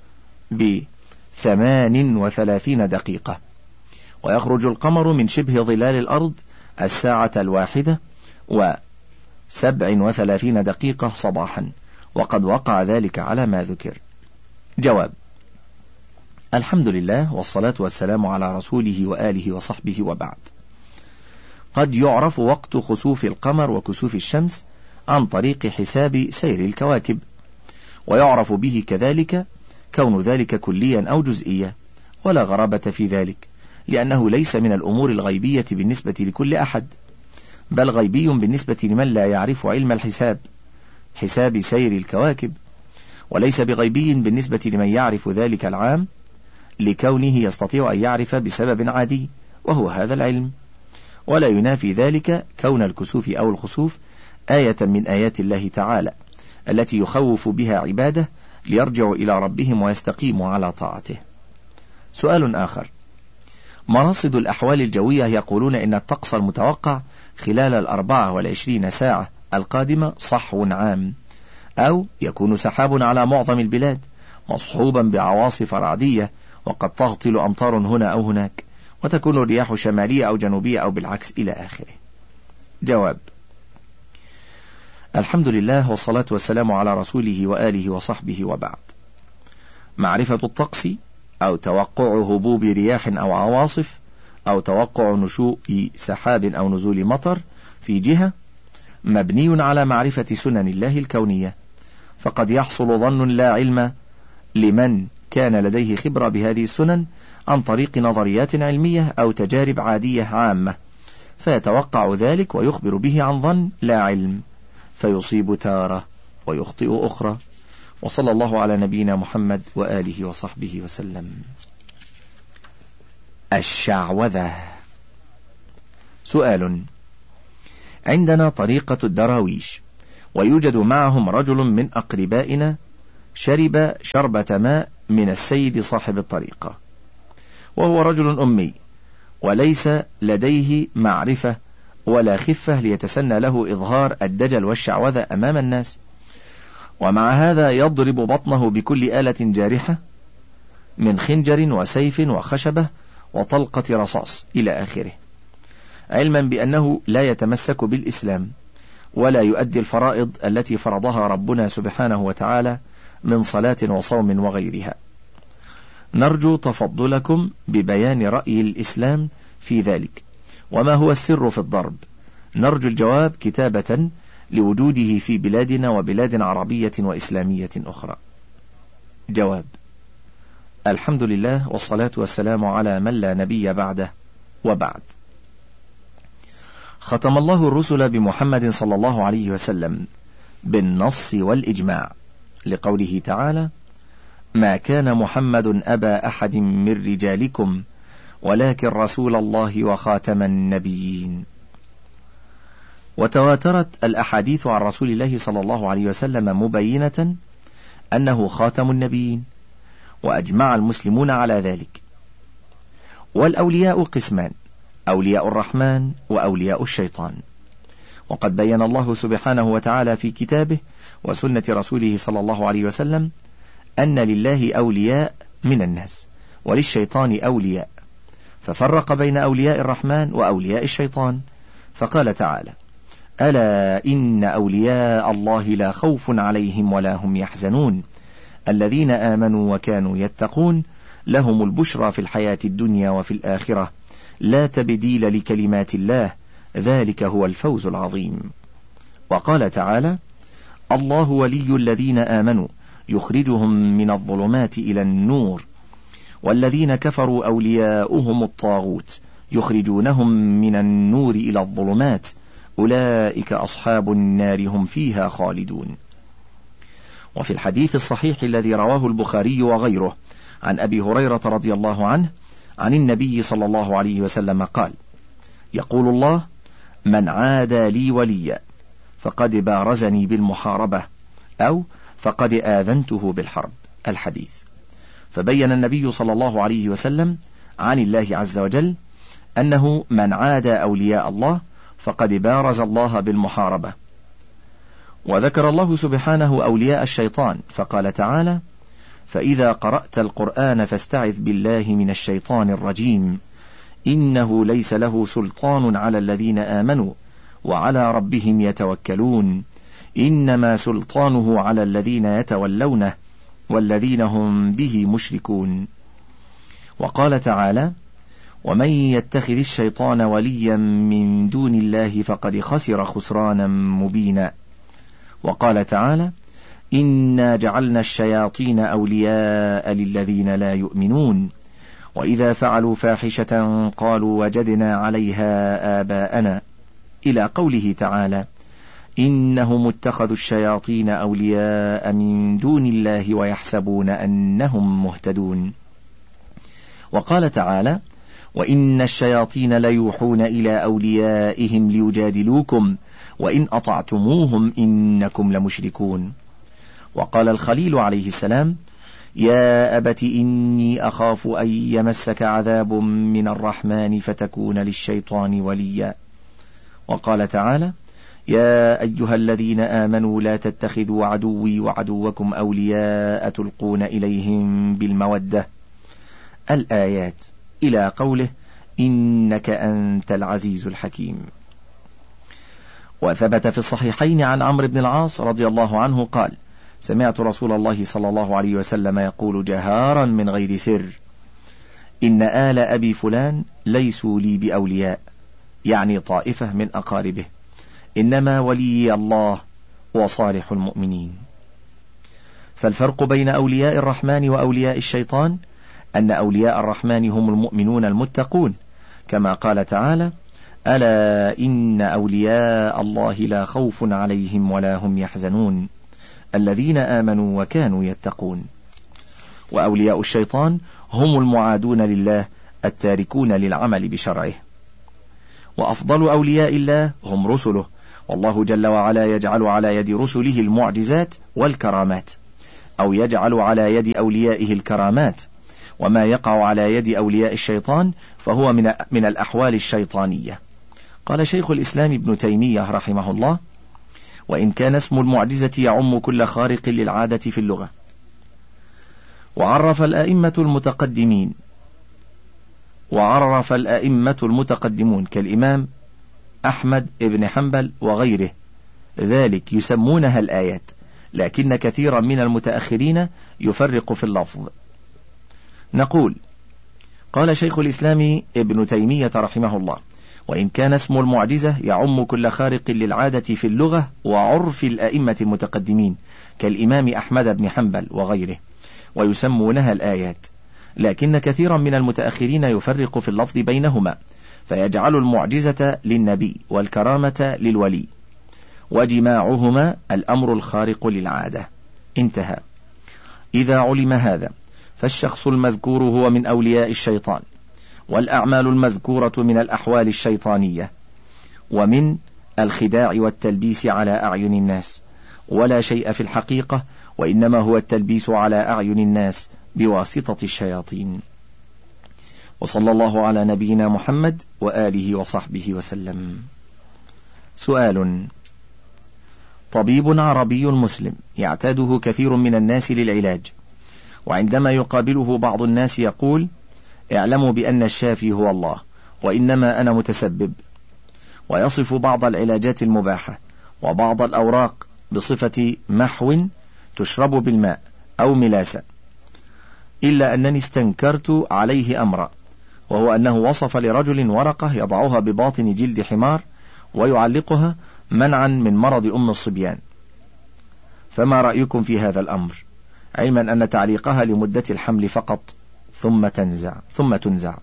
بثمان وثلاثين دقيقة، ويخرج القمر من شبه ظلال الأرض الساعة الواحدة وسبع وثلاثين دقيقة صباحا، وقد وقع ذلك على ما ذكر. جواب: الحمد لله والصلاة والسلام على رسوله وآله وصحبه، وبعد. قد يعرف وقت خسوف القمر وكسوف الشمس عن طريق حساب سير الكواكب، ويعرف به كذلك كون ذلك كليا أو جزئيا، ولا غرابة في ذلك، لأنه ليس من الأمور الغيبية بالنسبة لكل أحد، بل غيبي بالنسبة لمن لا يعرف علم الحساب حساب سير الكواكب، وليس بغيبي بالنسبة لمن يعرف ذلك العام لكونه يستطيع أن يعرف بسبب عادي وهو هذا العلم. ولا ينافي ذلك كون الكسوف أو الخسوف آية من آيات الله تعالى التي يخوف بها عباده ليرجعوا إلى ربهم ويستقيموا على طاعته. سؤال آخر: مراصد الأحوال الجوية يقولون إن الطقس المتوقع خلال الأربعة والعشرين ساعة القادمة صحو عام، أو يكون سحاب على معظم البلاد مصحوبا بعواصف رعدية وقد تهطل أمطار هنا أو هناك، وتكون الرياح شمالية أو جنوبية أو بالعكس إلى آخره. جواب: الحمد لله والصلاة والسلام على رسوله وآله وصحبه، وبعد. معرفة الطقس أو توقع هبوب رياح أو عواصف أو توقع نشوء سحاب أو نزول مطر في جهة مبني على معرفة سنن الله الكونية، فقد يحصل ظن لا علم لمن كان لديه خبرة بهذه السنن عن طريق نظريات علمية أو تجارب عادية عامة، فيتوقع ذلك ويخبر به عن ظن لا علم، فيصيب تارة ويخطئ أخرى. وصلى الله على نبينا محمد وآله وصحبه وسلم. الشعوذة. سؤال: عندنا طريقة الدراويش ويوجد معهم رجل من أقربائنا شرب شربة ماء من السيد صاحب الطريقة، وهو رجل أمي وليس لديه معرفة ولا خفة ليتسنى له إظهار الدجل والشعوذة أمام الناس، ومع هذا يضرب بطنه بكل آلة جارحة من خنجر وسيف وخشبة وطلقة رصاص إلى آخره، علما بأنه لا يتمسك بالإسلام ولا يؤدي الفرائض التي فرضها ربنا سبحانه وتعالى من صلاة وصوم وغيرها. نرجو تفضلكم ببيان رأي الإسلام في ذلك، وما هو السر في الضرب؟ نرجو الجواب كتابة لوجوده في بلادنا وبلاد عربية وإسلامية أخرى. جواب: الحمد لله والصلاة والسلام على من لا نبي بعده، وبعد. ختم الله الرسل بمحمد صلى الله عليه وسلم بالنص والإجماع، لقوله تعالى: ما كان محمد أبا أحد من رجالكم ولكن رسول الله وخاتم النبيين. وتواترت الأحاديث عن رسول الله صلى الله عليه وسلم مبينة أنه خاتم النبيين، وأجمع المسلمون على ذلك. والأولياء قسمان: أولياء الرحمن وأولياء الشيطان. وقد بين الله سبحانه وتعالى في كتابه وسنة رسوله صلى الله عليه وسلم أن لله أولياء من الناس وللشيطان أولياء، ففرق بين أولياء الرحمن وأولياء الشيطان، فقال تعالى: ألا إن أولياء الله لا خوف عليهم ولا هم يحزنون الذين آمنوا وكانوا يتقون لهم البشرى في الحياة الدنيا وفي الآخرة لا تبديل لكلمات الله ذلك هو الفوز العظيم. وقال تعالى: الله ولي الذين آمنوا يخرجهم من الظلمات إلى النور والذين كفروا أولياؤهم الطاغوت يخرجونهم من النور إلى الظلمات أولئك أصحاب النار هم فيها خالدون. وفي الحديث الصحيح الذي رواه البخاري وغيره عن أبي هريرة رضي الله عنه عن النبي صلى الله عليه وسلم قال: يقول الله: من عادى لي وليا فقد بارزني بالمحاربة أو فقد آذنته بالحرب. الحديث. فبين النبي صلى الله عليه وسلم عن الله عز وجل أنه من عادى أولياء الله فقد بارز الله بالمحاربة. وذكر الله سبحانه أولياء الشيطان فقال تعالى: فإذا قرأت القرآن فاستعذ بالله من الشيطان الرجيم إنه ليس له سلطان على الذين آمنوا وعلى ربهم يتوكلون إنما سلطانه على الذين يتولونه والذين هم به مشركون. وقال تعالى: ومن يتخذ الشيطان وليا من دون الله فقد خسر خسرانا مبينا. وقال تعالى: إنا جعلنا الشياطين أولياء للذين لا يؤمنون وإذا فعلوا فاحشة قالوا وجدنا عليها آباءنا، إلى قوله تعالى: إنهم اتخذوا الشياطين أولياء من دون الله ويحسبون أنهم مهتدون. وقال تعالى: وإن الشياطين ليوحون إلى أوليائهم ليجادلوكم وإن أطعتموهم إنكم لمشركون. وقال الخليل عليه السلام: يا أبت إني أخاف أن يمسك عذاب من الرحمن فتكون للشيطان وليا. وقال تعالى: يا أيها الذين آمنوا لا تتخذوا عدوي وعدوكم أولياء تلقون إليهم بالمودة. الآيات، إلى قوله: إنك أنت العزيز الحكيم. وثبت في الصحيحين عن عمرو بن العاص رضي الله عنه قال: سمعت رسول الله صلى الله عليه وسلم يقول جهارا من غير سر: إن آل أبي فلان ليسوا لي بأولياء، يعني طائفة من أقاربه، إنما ولي الله وصالح المؤمنين. فالفرق بين أولياء الرحمن وأولياء الشيطان أن أولياء الرحمن هم المؤمنون المتقون، كما قال تعالى: ألا إن أولياء الله لا خوف عليهم ولا هم يحزنون الذين آمنوا وكانوا يتقون. وأولياء الشيطان هم المعادون لله التاركون للعمل بشرعه. وأفضل أولياء الله هم رسله، والله جل وعلا يجعل على يد رسله المعجزات والكرامات، أو يجعل على يد أوليائه الكرامات، وما يقع على يد أولياء الشيطان فهو من من الأحوال الشيطانية. قال شيخ الإسلام ابن تيمية رحمه الله: وإن كان اسم المعجزة يعم كل خارق للعادة في اللغة. وعرف الأئمة المتقدمين وعرف الأئمة المتقدمون كالإمام أحمد بن حنبل وغيره ذلك يسمونها الآيات، لكن كثيرا من المتأخرين يفرق في اللفظ. نقول: قال شيخ الإسلام ابن تيمية رحمه الله: وإن كان اسم المعجزة يعم كل خارق للعادة في اللغة وعرف الأئمة المتقدمين كالإمام أحمد بن حنبل وغيره، ويسمونها الآيات، لكن كثيرا من المتأخرين يفرق في اللفظ بينهما، فيجعل المعجزة للنبي والكرامة للولي، وجماعهما الأمر الخارق للعادة. انتهى. إذا علم هذا فالشخص المذكور هو من أولياء الشيطان، والأعمال المذكورة من الأحوال الشيطانية ومن الخداع والتلبيس على أعين الناس، ولا شيء في الحقيقة، وإنما هو التلبيس على أعين الناس بواسطة الشياطين. وصلى الله على نبينا محمد وآله وصحبه وسلم. سؤال: طبيب عربي مسلم يعتاده كثير من الناس للعلاج، وعندما يقابله بعض الناس يقول: اعلموا بأن الشافي هو الله وإنما أنا متسبب، ويصف بعض العلاجات المباحة وبعض الأوراق بصفة محو تشرب بالماء أو ملاسة، إلا أنني استنكرت عليه أمرا، وهو أنه وصف لرجل ورقة يضعها بباطن جلد حمار ويعلقها منعا من مرض أم الصبيان، فما رأيكم في هذا الأمر، علما أن تعليقها لمدة الحمل فقط ثم تنزع ثم تنزع؟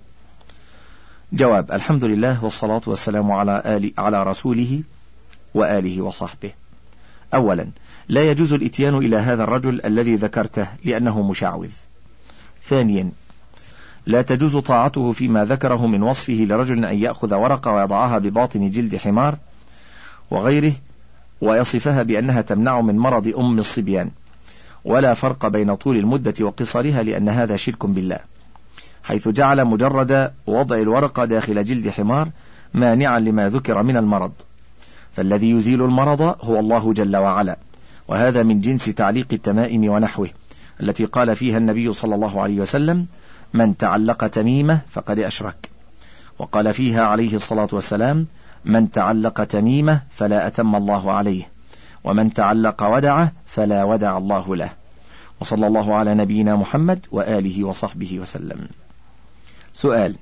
جواب: الحمد لله والصلاة والسلام على آل على رسوله وآله وصحبه. أولا، لا يجوز الإتيان إلى هذا الرجل الذي ذكرته لأنه مشعوذ. ثانيا، لا تجوز طاعته فيما ذكره من وصفه لرجل أن يأخذ ورقة ويضعها بباطن جلد حمار وغيره ويصفها بأنها تمنع من مرض أم الصبيان، ولا فرق بين طول المدة وقصرها، لأن هذا شرك بالله، حيث جعل مجرد وضع الورقة داخل جلد حمار مانعا لما ذكر من المرض، فالذي يزيل المرض هو الله جل وعلا، وهذا من جنس تعليق التمائم ونحوه التي قال فيها النبي صلى الله عليه وسلم: من تعلق تميمة فقد أشرك، وقال فيها عليه الصلاة والسلام: من تعلق تميمة فلا أتم الله عليه، ومن تعلق ودعه فلا ودع الله له. وصلى الله على نبينا محمد وآله وصحبه وسلم. سؤال: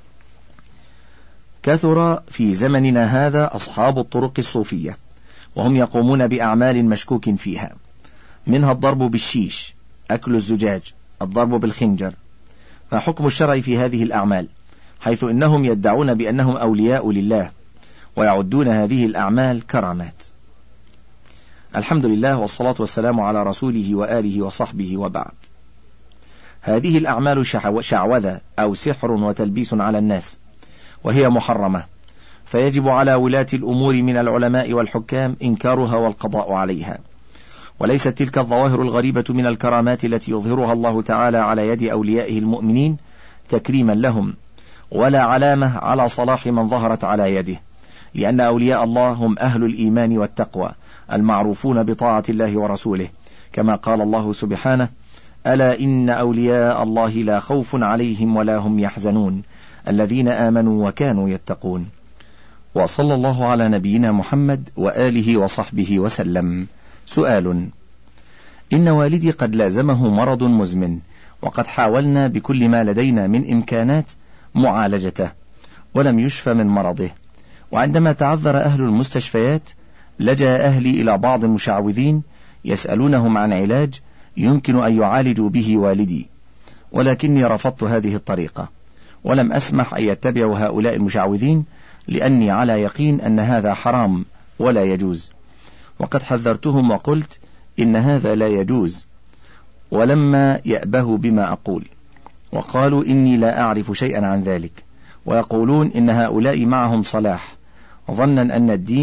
كثر في زمننا هذا أصحاب الطرق الصوفية، وهم يقومون بأعمال مشكوك فيها، منها الضرب بالشيش، أكل الزجاج، الضرب بالخنجر، ما حكم الشرع في هذه الأعمال، حيث إنهم يدعون بأنهم أولياء لله ويعدون هذه الأعمال كرامات؟ الحمد لله والصلاة والسلام على رسوله وآله وصحبه، وبعد. هذه الأعمال شعوذة أو سحر وتلبيس على الناس، وهي محرمة، فيجب على ولاة الأمور من العلماء والحكام إنكارها والقضاء عليها. وليست تلك الظواهر الغريبة من الكرامات التي يظهرها الله تعالى على يد أوليائه المؤمنين تكريما لهم، ولا علامة على صلاح من ظهرت على يده، لأن أولياء الله هم أهل الإيمان والتقوى المعروفون بطاعة الله ورسوله، كما قال الله سبحانه: ألا إن أولياء الله لا خوف عليهم ولا هم يحزنون الذين آمنوا وكانوا يتقون. وصلى الله على نبينا محمد وآله وصحبه وسلم. سؤال: إن والدي قد لازمه مرض مزمن، وقد حاولنا بكل ما لدينا من إمكانات معالجته ولم يشفى من مرضه، وعندما تعذر أهل المستشفيات لجأ أهلي إلى بعض المشعوذين يسألونهم عن علاج يمكن أن يعالجوا به والدي، ولكني رفضت هذه الطريقة ولم أسمح أن يتبعوا هؤلاء المشعوذين، لأني على يقين أن هذا حرام ولا يجوز، وقد حذرتهم وقلت إن هذا لا يجوز، ولما يأبهوا بما أقول، وقالوا إني لا أعرف شيئا عن ذلك، ويقولون إن هؤلاء معهم صلاح، ظنا أن الدين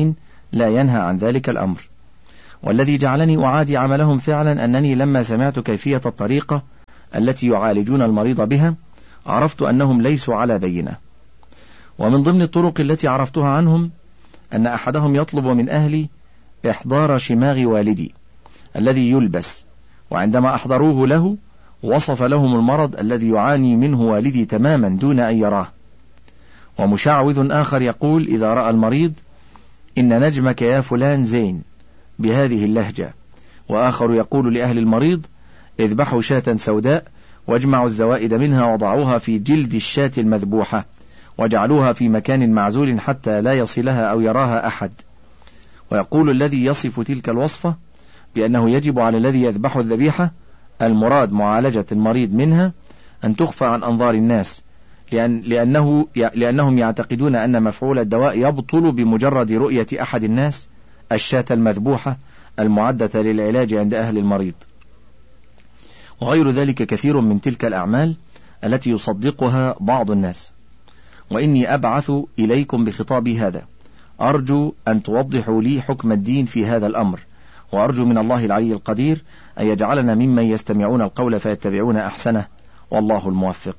لا ينهى عن ذلك الأمر. والذي جعلني أعادي عملهم فعلا أنني لما سمعت كيفية الطريقة التي يعالجون المريض بها عرفت أنهم ليسوا على بينة. ومن ضمن الطرق التي عرفتها عنهم أن أحدهم يطلب من أهلي إحضار شماغ والدي الذي يلبس، وعندما أحضروه له وصف لهم المرض الذي يعاني منه والدي تماما دون أن يراه. ومشعوذ آخر يقول إذا رأى المريض إن نجمك يا فلان زين بهذه اللهجة، وآخر يقول لأهل المريض اذبحوا شاة سوداء واجمعوا الزوائد منها وضعوها في جلد الشاة المذبوحة وجعلوها في مكان معزول حتى لا يصلها أو يراها أحد. ويقول الذي يصف تلك الوصفة بأنه يجب على الذي يذبح الذبيحة المراد معالجة المريض منها أن تخفى عن أنظار الناس، لأن لأنه لأنهم يعتقدون أن مفعول الدواء يبطل بمجرد رؤية أحد الناس الشاة المذبوحة المعدة للعلاج عند أهل المريض. وغير ذلك كثير من تلك الأعمال التي يصدقها بعض الناس. وإني أبعث إليكم بخطابي هذا أرجو أن توضحوا لي حكم الدين في هذا الأمر، وأرجو من الله العلي القدير أن يجعلنا ممن يستمعون القول فيتبعون أحسنه، والله الموفق.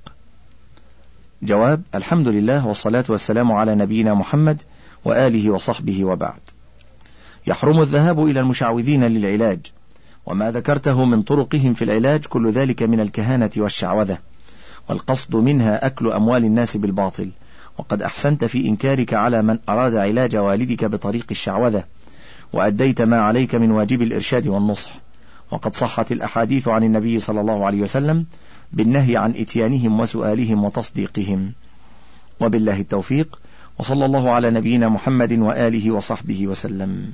جواب: الحمد لله والصلاة والسلام على نبينا محمد وآله وصحبه وبعد. يحرم الذهاب إلى المشعوذين للعلاج، وما ذكرته من طرقهم في العلاج كل ذلك من الكهانة والشعوذة، والقصد منها أكل أموال الناس بالباطل. وقد أحسنت في إنكارك على من أراد علاج والدك بطريق الشعوذة، وأديت ما عليك من واجب الإرشاد والنصح. وقد صحت الأحاديث عن النبي صلى الله عليه وسلم بالنهي عن إتيانهم وسؤالهم وتصديقهم. وبالله التوفيق، وصلى الله على نبينا محمد وآله وصحبه وسلم.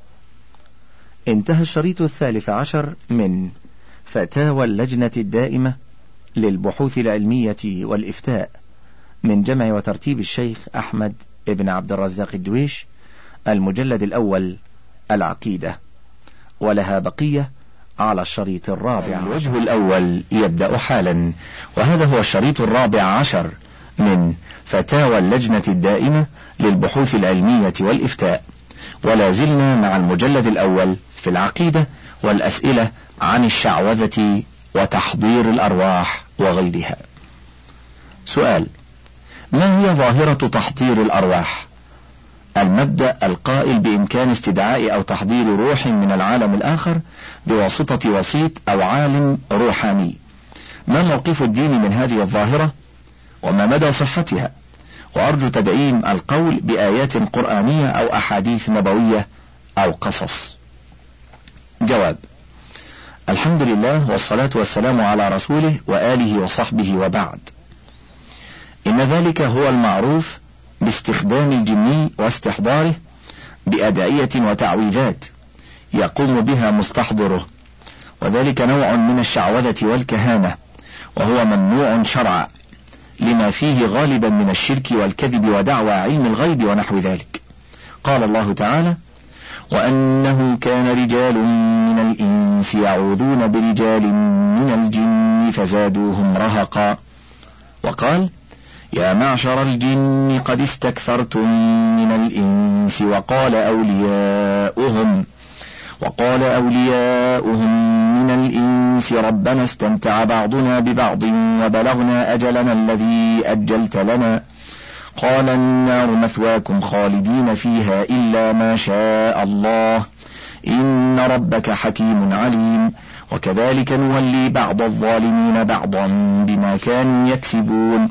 انتهى الشريط الثالث عشر من فتاوى اللجنة الدائمة للبحوث العلمية والإفتاء من جمع وترتيب الشيخ أحمد ابن عبد الرزاق الدويش، المجلد الأول العقيدة، ولها بقية على الشريط الرابع. الوجه الأول يبدأ حالا، وهذا هو الشريط الرابع عشر من فتاوى اللجنة الدائمة للبحوث العلمية والإفتاء، ولا زلنا مع المجلد الأول في العقيدة والأسئلة عن الشعوذة وتحضير الأرواح وغيرها. سؤال: ما هي ظاهرة تحضير الأرواح؟ المبدأ القائل بإمكان استدعاء أو تحضير روح من العالم الآخر بواسطة وسيط أو عالم روحاني. ما موقف الدين من هذه الظاهرة وما مدى صحتها؟ وأرجو تدعيم القول بآيات قرآنية أو أحاديث نبوية أو قصص. جواب: الحمد لله والصلاة والسلام على رسوله وآله وصحبه وبعد. إن ذلك هو المعروف باستخدام الجني واستحضاره بأدعية وتعويذات يقوم بها مستحضره، وذلك نوع من الشعوذة والكهانة، وهو ممنوع شرعا لما فيه غالبا من الشرك والكذب ودعوى علم الغيب ونحو ذلك. قال الله تعالى: وأنه كان رجال من الإنس يعوذون برجال من الجن فزادوهم رهقا. وقال: يا معشر الجن قد استكثرتم من الإنس وقال أولياؤهم وقال أولياؤهم من الإنس ربنا استمتع بعضنا ببعض وبلغنا أجلنا الذي أجلت لنا قال النار مثواكم خالدين فيها إلا ما شاء الله إن ربك حكيم عليم وكذلك نولي بعض الظالمين بعضا بما كانوا يكسبون.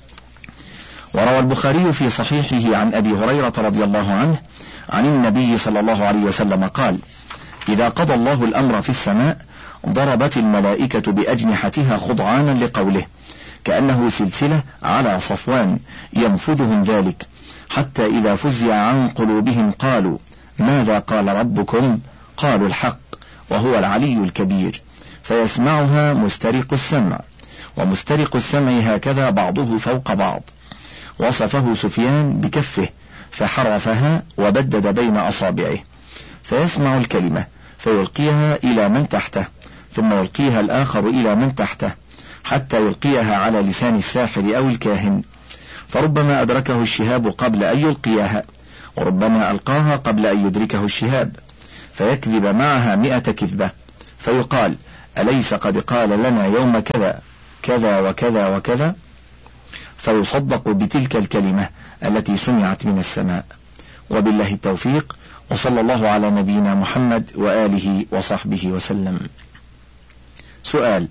وروى البخاري في صحيحه عن أبي هريرة رضي الله عنه عن النبي صلى الله عليه وسلم قال: إذا قضى الله الأمر في السماء ضربت الملائكة بأجنحتها خضعانا لقوله، كأنه سلسلة على صفوان ينفذهم ذلك، حتى إذا فزع عن قلوبهم قالوا: ماذا قال ربكم؟ قالوا: الحق وهو العلي الكبير، فيسمعها مسترق السمع، ومسترق السمع هكذا بعضه فوق بعض. وصفه سفيان بكفه فحرفها وبدد بين أصابعه، فيسمع الكلمة فيلقيها إلى من تحته، ثم يلقيها الآخر إلى من تحته، حتى يلقيها على لسان الساحر أو الكاهن، فربما أدركه الشهاب قبل أن يلقيها، وربما ألقاها قبل أن يدركه الشهاب فيكذب معها مئة كذبة، فيقال: أليس قد قال لنا يوم كذا كذا وكذا وكذا؟ فيصدق بتلك الكلمة التي سمعت من السماء. وبالله التوفيق، وصلى الله على نبينا محمد وآله وصحبه وسلم. سؤال: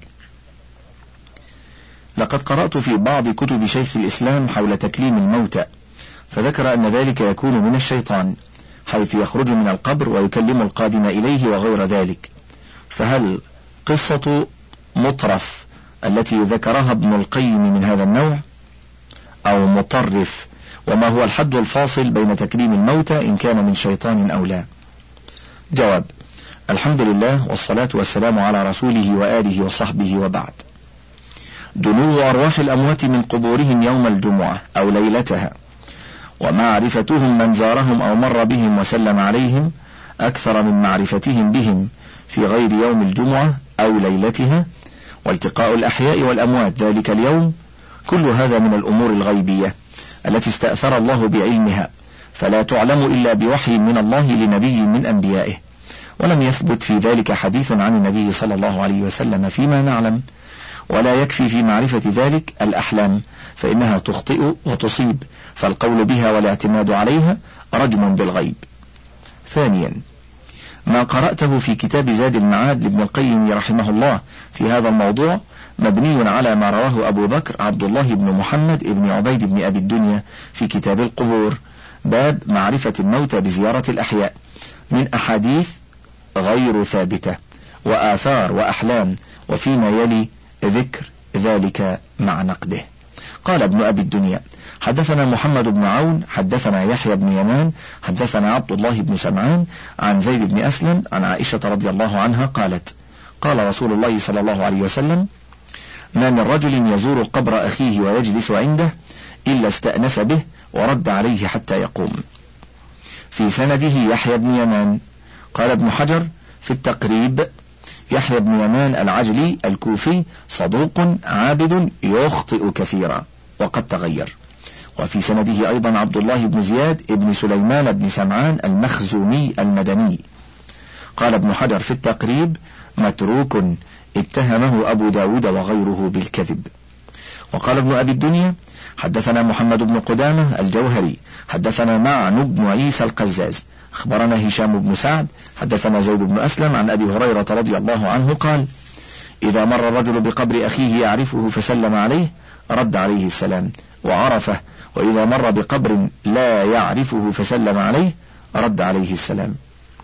لقد قرأت في بعض كتب شيخ الإسلام حول تكليم الموتى، فذكر أن ذلك يكون من الشيطان حيث يخرج من القبر ويكلم القادم إليه وغير ذلك، فهل قصة مطرف التي ذكرها ابن القيم من هذا النوع أو مطرف؟ وما هو الحد الفاصل بين تكليم الموتى إن كان من شيطان أو لا؟ جواب: الحمد لله والصلاة والسلام على رسوله وآله وصحبه، وبعد. دنو أرواح الأموات من قبورهم يوم الجمعة أو ليلتها، ومعرفتهم من زارهم أو مر بهم وسلم عليهم أكثر من معرفتهم بهم في غير يوم الجمعة أو ليلتها، والتقاء الأحياء والأموات ذلك اليوم، كل هذا من الأمور الغيبية التي استأثر الله بعلمها، فلا تعلم إلا بوحي من الله لنبي من أنبيائه، ولم يثبت في ذلك حديث عن النبي صلى الله عليه وسلم فيما نعلم. ولا يكفي في معرفة ذلك الأحلام، فإنها تخطئ وتصيب، فالقول بها والاعتماد عليها رجم بالغيب. ثانيا، ما قرأته في كتاب زاد المعاد لابن القيم رحمه الله في هذا الموضوع مبني على ما رواه أبو بكر عبد الله بن محمد بن عبيد بن أبي الدنيا في كتاب القبور، باب معرفة الموتى بزيارة الأحياء، من أحاديث غير ثابتة وآثار وأحلام، وفيما يلي ذكر ذلك مع نقده. قال ابن أبي الدنيا: حدثنا محمد بن عون حدثنا يحيى بن يمان حدثنا عبد الله بن سمعان عن زيد بن أسلم عن عائشة رضي الله عنها قالت: قال رسول الله صلى الله عليه وسلم: ما من رجل يزور قبر أخيه ويجلس عنده إلا استأنس به ورد عليه حتى يقوم. في سنده يحيى بن يمان. قال ابن حجر في التقريب: يحيى بن يمان العجلي الكوفي صدوق عابد يخطئ كثيرا وقد تغير. وفي سنده أيضا عبد الله بن زياد ابن سليمان بن سمعان المخزومي المدني. قال ابن حجر في التقريب: متروك اتهمه أبو داود وغيره بالكذب. وقال ابن أبي الدنيا: حدثنا محمد بن قدامة الجوهري حدثنا معن بن عيسى القزاز أخبرنا هشام بن سعد حدثنا زيد بن أسلم عن أبي هريرة رضي الله عنه قال: إذا مر الرجل بقبر أخيه يعرفه فسلم عليه رد عليه السلام وعرفه، وإذا مر بقبر لا يعرفه فسلم عليه رد عليه السلام.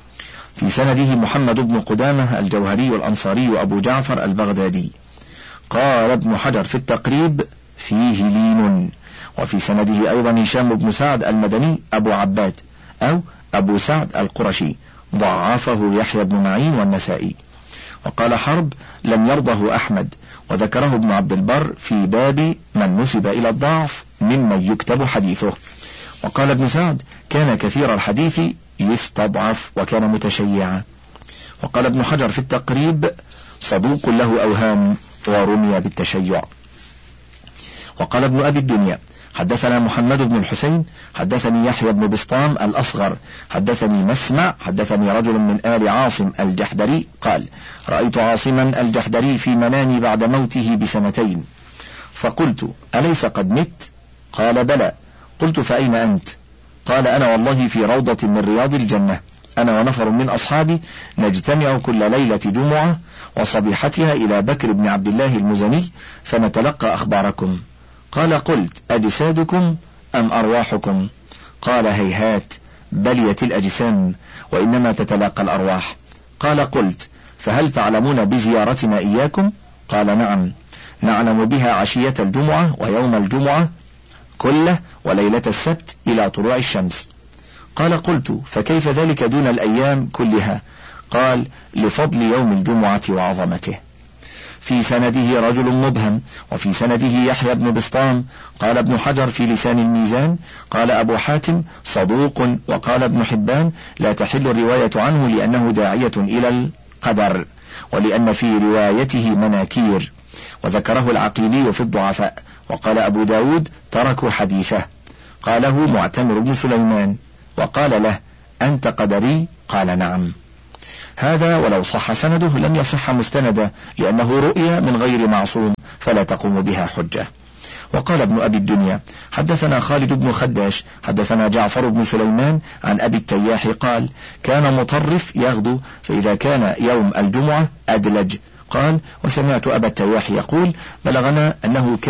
في سنده محمد بن قدامة الجوهري الأنصاري أبو جعفر البغدادي. قال ابن حجر في التقريب: فيه لين. وفي سنده أيضا هشام بن سعد المدني أبو عباد أو أبو سعد القرشي، ضعفه يحيى بن معين والنسائي. وقال حرب: لم يرضه أحمد، وذكره ابن عبد البر في باب من نسب إلى الضعف ممن يكتب حديثه. وقال ابن سعد: كان كثير الحديث يستضعف وكان متشيعا. وقال ابن حجر في التقريب: صدوق له أوهام ورمي بالتشيع. وقال ابن أبي الدنيا: حدثنا محمد بن الحسين حدثني يحيى بن بسطام الأصغر حدثني مسمع حدثني رجل من آل عاصم الجحدري قال: رأيت عاصما الجحدري في منامي بعد موته بسنتين، فقلت: أليس قد مت؟ قال: بلى. قلت: فأين أنت؟ قال: أنا والله في روضة من رياض الجنة، أنا ونفر من أصحابي نجتمع كل ليلة جمعة وصبيحتها إلى بكر بن عبد الله المزني فنتلقى أخباركم. قال: قلت: أجسادكم أم أرواحكم؟ قال: هيهات، بليت الأجسام وإنما تتلاقى الأرواح. قال: قلت: فهل تعلمون بزيارتنا إياكم؟ قال: نعم، نعلم بها عشية الجمعة ويوم الجمعة كله وليلة السبت إلى طلوع الشمس. قال: قلت: فكيف ذلك دون الأيام كلها؟ قال: لفضل يوم الجمعة وعظمته. في سنده رجل مبهم. وفي سنده يحيى بن بسطام. قال ابن حجر في لسان الميزان: قال أبو حاتم: صدوق. وقال ابن حبان: لا تحل الرواية عنه لأنه داعية إلى القدر، ولأن في روايته مناكير. وذكره العقيلي في الضعفاء. وقال أبو داود: تركوا حديثه. قاله معتمر بن سليمان. وقال له: أنت قدري؟ قال: نعم. هذا ولو صح سنده لم يصح مستندا، لأنه رؤيا من غير معصوم فلا تقوم بها حجة. وقال ابن أبي الدنيا: حدثنا خالد بن خداش حدثنا جعفر بن سليمان عن أبي التياح قال: كان مطرف يغدو، فإذا كان يوم الجمعة أدلج. قال: وسمعت أبا التياح يقول: بلغنا أنه كان